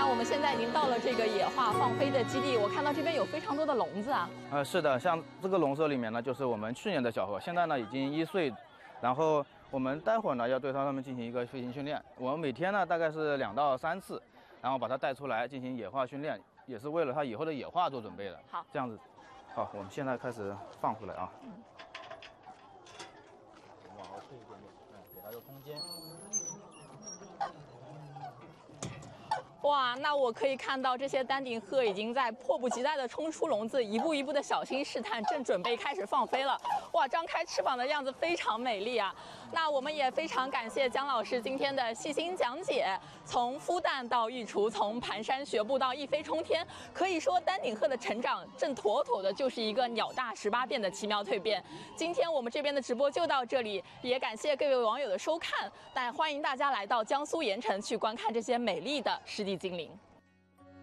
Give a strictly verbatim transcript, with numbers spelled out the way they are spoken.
那我们现在已经到了这个野化放飞的基地，我看到这边有非常多的笼子啊。 呃，是的，像这个笼子里面呢，就是我们去年的小河，现在呢已经一岁，然后我们待会儿呢要对它们进行一个飞行训练。我们每天呢大概是两到三次，然后把它带出来进行野化训练，也是为了它以后的野化做准备的。 好， 这样子。好，我们现在开始放出来啊。嗯。往后退一点点，嗯，给它个空间。 哇，那我可以看到这些丹顶鹤已经在迫不及待地冲出笼子，一步一步的小心试探，正准备开始放飞了。哇，张开翅膀的样子非常美丽啊！那我们也非常感谢姜老师今天的细心讲解，从孵蛋到育雏，从蹒跚学步到一飞冲天，可以说丹顶鹤的成长正妥妥的就是一个鸟大十八变的奇妙蜕变。今天我们这边的直播就到这里，也感谢各位网友的收看，但欢迎大家来到江苏盐城去观看这些美丽的湿地精灵。